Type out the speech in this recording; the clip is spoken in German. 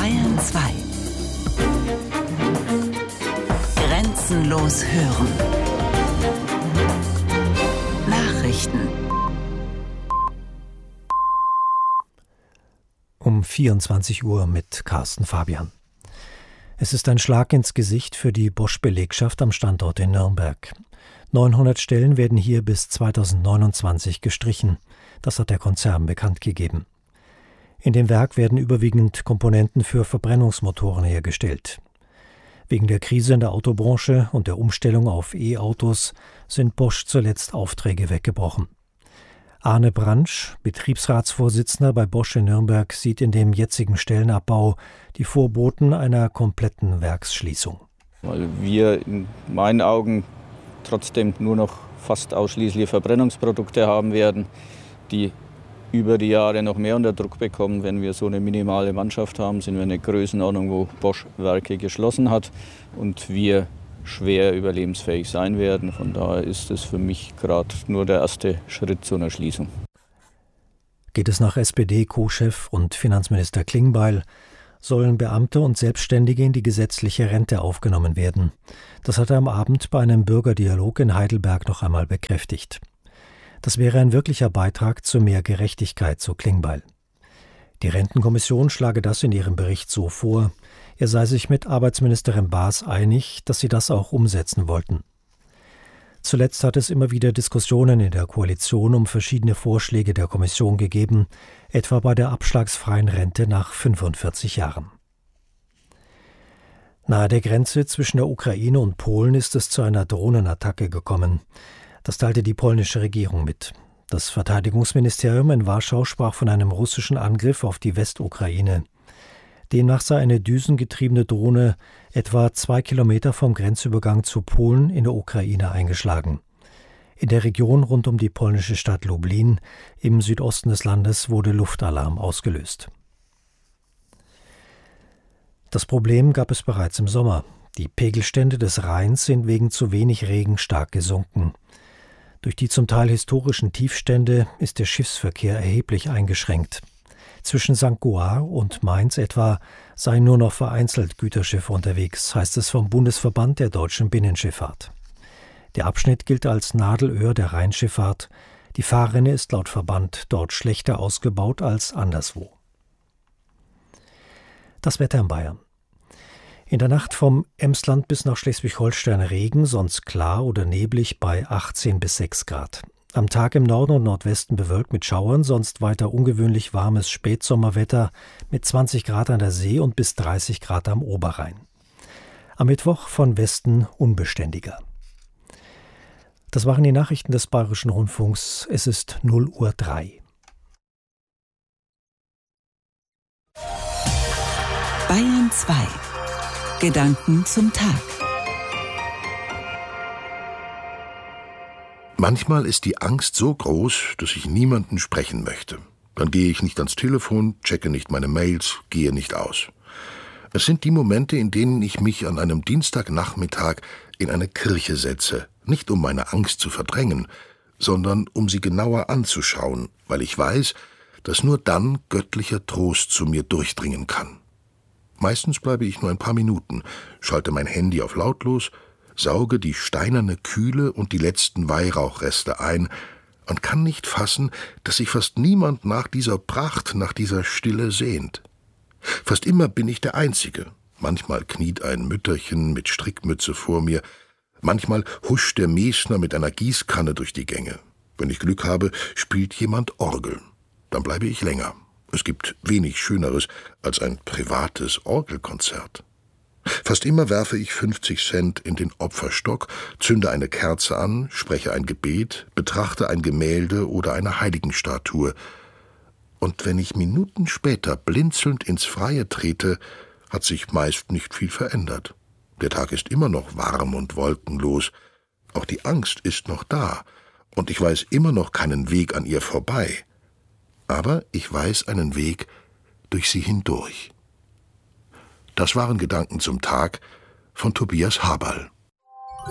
Bayern 2. Grenzenlos hören. Nachrichten. Um 24 Uhr mit Carsten Fabian. Es ist ein Schlag ins Gesicht für die Bosch-Belegschaft am Standort in Nürnberg. 900 Stellen werden hier bis 2029 gestrichen. Das hat der Konzern bekannt gegeben. In dem Werk werden überwiegend Komponenten für Verbrennungsmotoren hergestellt. Wegen der Krise in der Autobranche und der Umstellung auf E-Autos sind Bosch zuletzt Aufträge weggebrochen. Arne Brandsch, Betriebsratsvorsitzender bei Bosch in Nürnberg, sieht in dem jetzigen Stellenabbau die Vorboten einer kompletten Werksschließung. Weil wir in meinen Augen trotzdem nur noch fast ausschließlich Verbrennungsprodukte haben werden, die über die Jahre noch mehr unter Druck bekommen. Wenn wir so eine minimale Mannschaft haben, sind wir in einer Größenordnung, wo Bosch Werke geschlossen hat und wir schwer überlebensfähig sein werden. Von daher ist es für mich gerade nur der erste Schritt zu einer Schließung. Geht es nach SPD-Co-Chef und Finanzminister Klingbeil, sollen Beamte und Selbstständige in die gesetzliche Rente aufgenommen werden. Das hat er am Abend bei einem Bürgerdialog in Heidelberg noch einmal bekräftigt. Das wäre ein wirklicher Beitrag zu mehr Gerechtigkeit, so Klingbeil. Die Rentenkommission schlage das in ihrem Bericht so vor, er sei sich mit Arbeitsministerin Baas einig, dass sie das auch umsetzen wollten. Zuletzt hat es immer wieder Diskussionen in der Koalition um verschiedene Vorschläge der Kommission gegeben, etwa bei der abschlagsfreien Rente nach 45 Jahren. Nahe der Grenze zwischen der Ukraine und Polen ist es zu einer Drohnenattacke gekommen. Das teilte die polnische Regierung mit. Das Verteidigungsministerium in Warschau sprach von einem russischen Angriff auf die Westukraine. Demnach sei eine düsengetriebene Drohne etwa 2 Kilometer vom Grenzübergang zu Polen in der Ukraine eingeschlagen. In der Region rund um die polnische Stadt Lublin im Südosten des Landes wurde Luftalarm ausgelöst. Das Problem gab es bereits im Sommer. Die Pegelstände des Rheins sind wegen zu wenig Regen stark gesunken. Durch die zum Teil historischen Tiefstände ist der Schiffsverkehr erheblich eingeschränkt. Zwischen St. Goar und Mainz etwa seien nur noch vereinzelt Güterschiffe unterwegs, heißt es vom Bundesverband der deutschen Binnenschifffahrt. Der Abschnitt gilt als Nadelöhr der Rheinschifffahrt. Die Fahrrinne ist laut Verband dort schlechter ausgebaut als anderswo. Das Wetter in Bayern. In der Nacht vom Emsland bis nach Schleswig-Holstein Regen, sonst klar oder neblig bei 18 bis 6 Grad. Am Tag im Norden und Nordwesten bewölkt mit Schauern, sonst weiter ungewöhnlich warmes Spätsommerwetter mit 20 Grad an der See und bis 30 Grad am Oberrhein. Am Mittwoch von Westen unbeständiger. Das waren die Nachrichten des Bayerischen Rundfunks. Es ist 0:03 Uhr. Bayern 2. Gedanken zum Tag. Manchmal ist die Angst so groß, dass ich niemanden sprechen möchte. Dann gehe ich nicht ans Telefon, checke nicht meine Mails, gehe nicht aus. Es sind die Momente, in denen ich mich an einem Dienstagnachmittag in eine Kirche setze, nicht um meine Angst zu verdrängen, sondern um sie genauer anzuschauen, weil ich weiß, dass nur dann göttlicher Trost zu mir durchdringen kann. Meistens bleibe ich nur ein paar Minuten, schalte mein Handy auf lautlos, sauge die steinerne Kühle und die letzten Weihrauchreste ein und kann nicht fassen, dass sich fast niemand nach dieser Pracht, nach dieser Stille sehnt. Fast immer bin ich der Einzige. Manchmal kniet ein Mütterchen mit Strickmütze vor mir, manchmal huscht der Mesner mit einer Gießkanne durch die Gänge. Wenn ich Glück habe, spielt jemand Orgel. Dann bleibe ich länger. Es gibt wenig Schöneres als ein privates Orgelkonzert. Fast immer werfe ich 50 Cent in den Opferstock, zünde eine Kerze an, spreche ein Gebet, betrachte ein Gemälde oder eine Heiligenstatue. Und wenn ich Minuten später blinzelnd ins Freie trete, hat sich meist nicht viel verändert. Der Tag ist immer noch warm und wolkenlos. Auch die Angst ist noch da, und ich weiß immer noch keinen Weg an ihr vorbei. Aber ich weiß einen Weg durch sie hindurch. Das waren Gedanken zum Tag von Tobias Haberl.